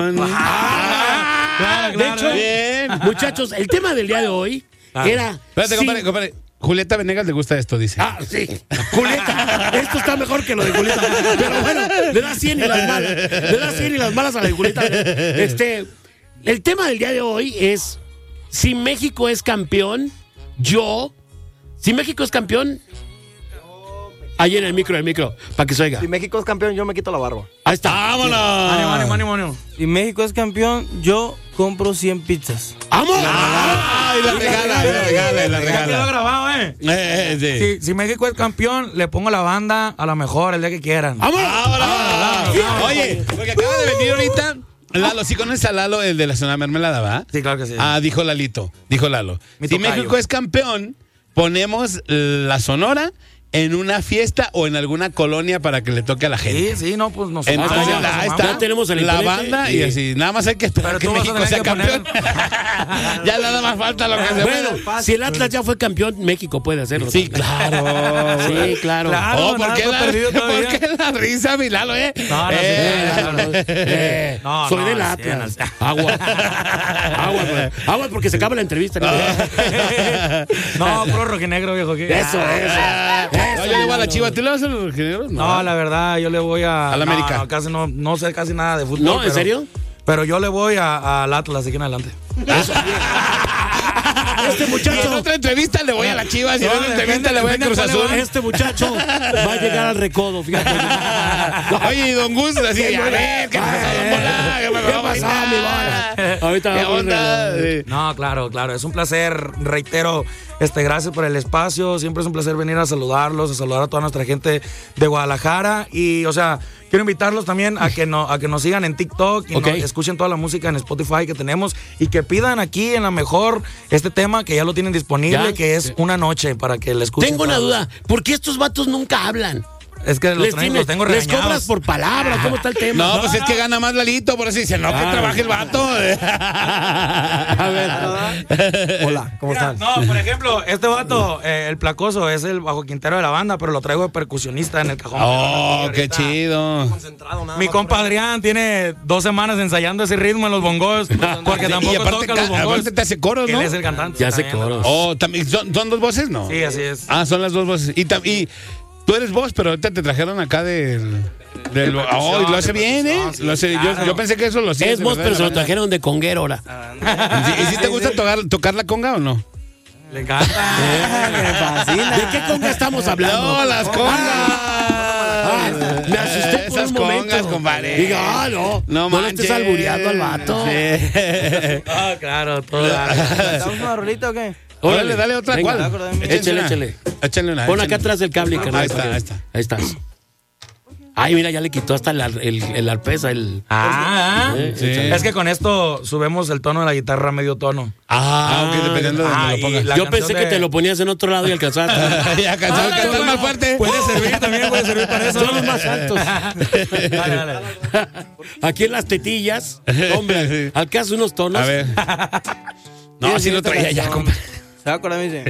campeón. Claro, De hecho, bien. muchachos, el tema del día de hoy era... Espérate, sí. compadre. Julieta Venegas le gusta esto, dice. Sí. Julieta, esto está mejor que lo de Julieta. Pero bueno, le da 100 y las malas. Le da 100 y las malas a la de Julieta. El tema del día de hoy es: si México es campeón, si México es campeón, ahí en el micro, para que se oiga. Si México es campeón, yo me quito la barba. Ahí está. ¡Vámonos! ánimo. Si México es campeón, yo compro 100 pizzas. ¡Vamos! ¡Ay, la regala! Ya quedó grabado, Sí. Si México es campeón, le pongo la banda a lo mejor el día que quieran. ¡Vámonos! Oye, porque acaba de venir ahorita Lalo. ¿Sí conoces a Lalo, el de la zona mermelada, va? Sí, claro que sí. Dijo Lalo. Mi Si tocayo. México es campeón, ponemos la Sonora en una fiesta o en alguna colonia para que le toque a la gente. Sí, no, pues nosotros. Entonces, ahí está. Ya tenemos el la imponente. banda y así. Nada más hay que esperar Pero que tú vas a México sea tener que campeón. Ya nada más falta lo que se Bueno, pueda. si el Atlas ya fue campeón, México puede hacerlo. Sí, claro. Sí, claro. Claro. ¿Por qué nada, perdido todavía. ¿por qué la risa, mi Lalo, No, no, Soy no, del no, Atlas. sí, Agua, porque se acaba la entrevista. No, puro rojinegro, viejo. Eso. No, yo le voy a la Chiva. ¿Tú le vas a los rojinegros? No, la verdad, yo le voy a... Al América. No, casi no sé casi nada de fútbol. No, ¿en pero- serio? Pero yo le voy al Atlas, así que en adelante. Este Y en muchacho, otra entrevista le voy a la Chivas y en otra entrevista le voy a Cruz Azul. este muchacho va a llegar al recodo, fíjate. Oye, y Don Gus, así, a ver, ¿qué pasó, don Pola? ¿Qué pasó, mi bola? Ahorita ¿Qué vamos onda? Sí. No, claro, es un placer, reitero, gracias por el espacio, siempre es un placer venir a saludarlos, a saludar a toda nuestra gente de Guadalajara y, o sea, quiero invitarlos también a que nos sigan en TikTok y Ok. escuchen toda la música en Spotify que tenemos y que pidan aquí en la mejor este tema que ya lo tienen disponible, ¿Ya? que es Una Noche, para que le escuchen. Tengo una todos. duda. ¿Por qué estos vatos nunca hablan? Es que los tengo ¿Les regañados. cobras por palabra? ¿Cómo está el tema? No, pues es que gana más Lalito, por eso dice, no, que trabaje el vato. A ver. Hola, ¿cómo Mira, están? no, por ejemplo, este vato, el Placoso, es el bajo quintero de la banda, pero lo traigo de percusionista en el cajón. Oh, qué Ahorita, chido. Concentrado, nada Mi más compa por ahí. Adrián tiene 2 semanas ensayando ese ritmo en los bongos, porque tampoco Y aparte, toca los bongos. aparte te hace coros, ¿no? Él es el cantante. Ya hace también. coros. Oh, también, ¿son 2 voces, no? Sí, así es. Son las 2 voces. Y tú eres voz, pero ahorita te trajeron acá del oh, y lo hace bien, ¿eh? Sí, Lo hace, claro. yo pensé que eso lo hacía. Es vos, pero se lo trajeron de conguero ahora. ¿Y si te gusta tocar la conga o no? Le encanta. Me fascina. ¿De qué conga estamos hablando? No, las congas. Me asusté por Esas un momento. congas, compadre. Diga, no le estés manches. albureando al vato. Sí. Claro, todo. ¿Estamos una rolita o qué? Órale, dale otra. Venga, ¿Cuál? Échale. Échale una. Pon acá atrás del cable, carnal. Ahí está, ahí está. Ahí está. Ay, mira, ya le quitó hasta el arpesa. Sí. Es que con esto subimos el tono de la guitarra a medio tono. Ok, dependiendo de donde y lo pongas. la Yo canción pensé que de- te lo ponías en otro lado y alcanzaste. Ya cansado de cantar más fuerte. Puede servir también, puede servir para eso. Son los más altos. Dale. Aquí en las tetillas, hombre, alcanza unos tonos. A ver. No, si lo traía ya, compadre. ¿Se va a acordar? Me dice.